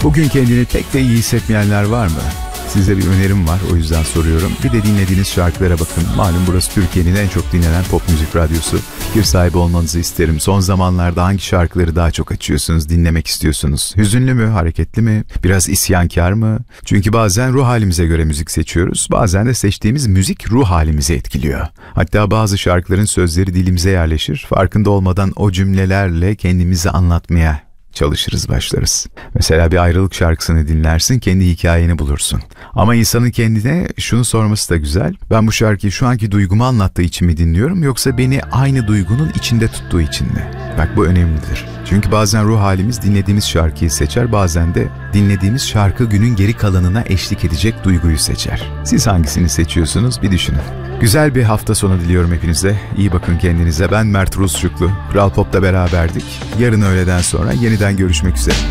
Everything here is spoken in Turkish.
Bugün kendini pek de iyi hissetmeyenler var mı? Size bir önerim var, o yüzden soruyorum. Bir de dinlediğiniz şarkılara bakın. Malum burası Türkiye'nin en çok dinlenen pop müzik radyosu. Fikir sahibi olmanızı isterim. Son zamanlarda hangi şarkıları daha çok açıyorsunuz, dinlemek istiyorsunuz? Hüzünlü mü, hareketli mi, biraz isyankar mı? Çünkü bazen ruh halimize göre müzik seçiyoruz. Bazen de seçtiğimiz müzik ruh halimizi etkiliyor. Hatta bazı şarkıların sözleri dilimize yerleşir. Farkında olmadan o cümlelerle kendimizi anlatmaya çalışırız, başlarız. Mesela bir ayrılık şarkısını dinlersin, kendi hikayeni bulursun. Ama insanın kendine şunu sorması da güzel. Ben bu şarkıyı şu anki duygumu anlattığı için mi dinliyorum, yoksa beni aynı duygunun içinde tuttuğu için mi? Bak, bu önemlidir. Çünkü bazen ruh halimiz dinlediğimiz şarkıyı seçer, bazen de dinlediğimiz şarkı günün geri kalanına eşlik edecek duyguyu seçer. Siz hangisini seçiyorsunuz, bir düşünün. Güzel bir hafta sonu diliyorum hepinize. İyi bakın kendinize. Ben Mert Rusçuklu. Kral Pop'ta beraberdik. Yarın öğleden sonra yeniden görüşmek üzere.